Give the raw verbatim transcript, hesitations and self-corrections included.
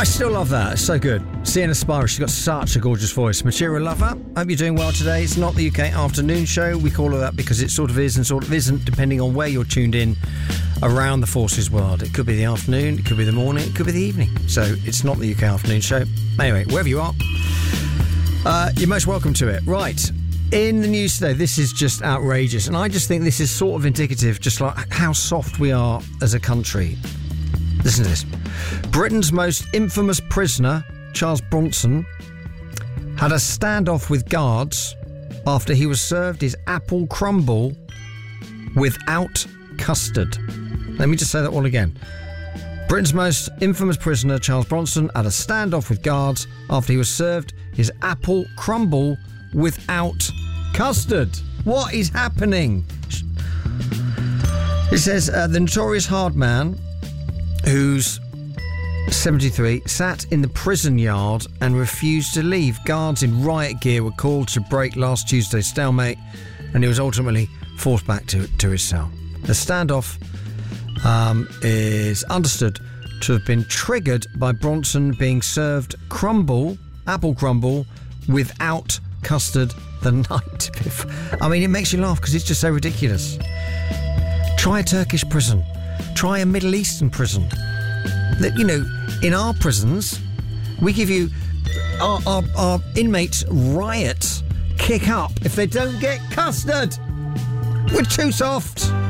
I still love that. It's so good. Sienna Spira, she's got such a gorgeous voice. Material Lover, hope you're doing well today. It's not the U K afternoon show. We call it that because it sort of is and sort of isn't, depending on where you're tuned in around the forces world. It could be the afternoon, it could be the morning, it could be the evening. So it's not the U K afternoon show. Anyway, wherever you are, uh, you're most welcome to it. Right. In the news today, this is just outrageous. And I just think this is sort of indicative, just like how soft we are as a country. Listen to this. Britain's most infamous prisoner, Charles Bronson, had a standoff with guards after he was served his apple crumble without custard. Let me just say that all again. Britain's most infamous prisoner, Charles Bronson, had a standoff with guards after he was served his apple crumble without custard. What is happening? It says uh, the notorious hard man, who's seventy-three, sat in the prison yard and refused to leave. Guards in riot gear were called to break last Tuesday's stalemate, and he was ultimately forced back to, to his cell. The standoff um, is understood to have been triggered by Bronson being served crumble, apple crumble, without custard the night before. I mean, it makes you laugh because it's just so ridiculous. Try a Turkish prison. Try a Middle Eastern prison. That, you know, in our prisons, we give you our, our, our inmates riot, kick up if they don't get custard. We're too soft.